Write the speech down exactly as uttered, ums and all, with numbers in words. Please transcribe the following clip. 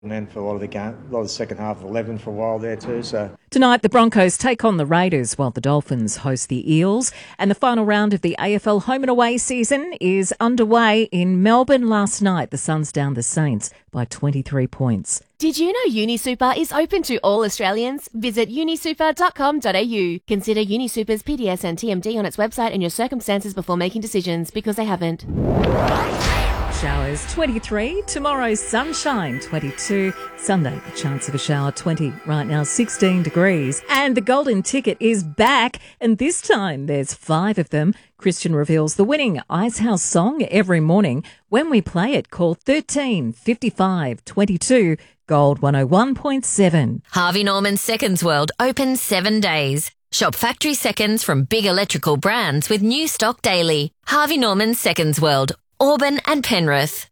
And then for a lot of the game, a lot of the second half of eleven for a while there too. So tonight, the Broncos take on the Raiders while the Dolphins host the Eels. And the final round of the A F L home and away season is underway in Melbourne last night. The Suns downed the Saints by twenty-three points. Did you know UniSuper is open to all Australians? Visit unisuper dot com dot a u. Consider UniSuper's P D S and T M D on its website and your circumstances before making decisions, because they haven't. Showers twenty-three, tomorrow sunshine twenty-two, Sunday a chance of a shower twenty, right now sixteen degrees. And the golden ticket is back, and this time there's five of them. Christian reveals the winning Icehouse song every morning. When we play it, call thirteen fifty-five twenty-two, Gold one oh one point seven. Harvey Norman Seconds World open seven days. Shop factory seconds from big electrical brands with new stock daily. Harvey Norman Seconds World, Auburn and Penrith.